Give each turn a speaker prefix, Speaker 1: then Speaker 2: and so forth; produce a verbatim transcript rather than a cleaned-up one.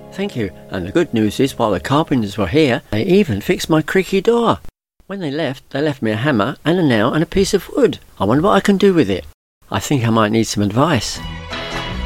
Speaker 1: Thank you, and the good news is while the carpenters were here, they even fixed my creaky door. When they left, they left me a hammer and a nail and a piece of wood. I wonder what I can do with it. I think I might need some advice.